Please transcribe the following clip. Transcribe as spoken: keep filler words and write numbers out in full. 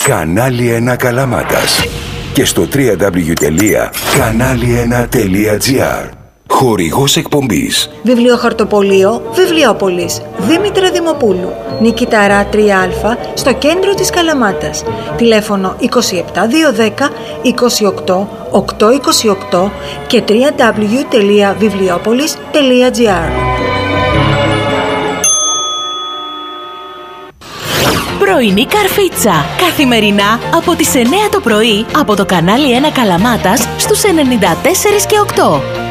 Κανάλι ένα Καλαμάτας και στο double-u double-u double-u τελεία κανάλι ένα τελεία τζι άρ. Χορηγός εκπομπής Βιβλιοχαρτοπωλείο Βιβλιόπολης Δήμητρα Δημοπούλου, Νικηταρά τρία α, στο κέντρο της Καλαμάτας. Τηλέφωνο είκοσι επτά διακόσια δέκα είκοσι οκτώ οκτακόσια είκοσι οκτώ και double-u double-u double-u τελεία βιβλιόπολης τελεία τζι άρ. Πρωινή Καρφίτσα. Καθημερινά από τις εννιά το πρωί από το κανάλι ένα Καλαμάτας στους ενενήντα τέσσερα και οκτώ.